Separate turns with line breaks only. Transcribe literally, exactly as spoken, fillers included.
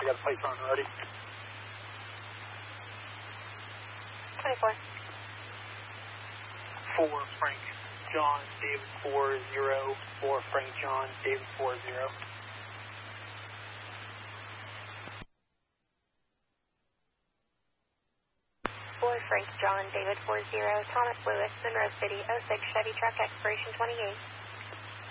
I got a place on already.
twenty-four.
four Frank John David four zero. four Frank John David four zero.
four Frank John David four zero. Thomas Lewis, Monroe City, oh six Chevy truck, expiration twenty-eight.